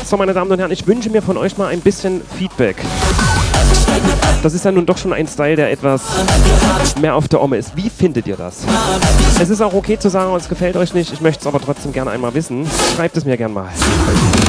So, meine Damen und Herren, ich wünsche mir von euch mal ein bisschen Feedback. Das ist ja nun doch schon ein Style, der etwas mehr auf der Omme ist. Wie findet ihr das? Es ist auch okay zu sagen, es gefällt euch nicht. Ich möchte es aber trotzdem gerne einmal wissen. Schreibt es mir gerne mal.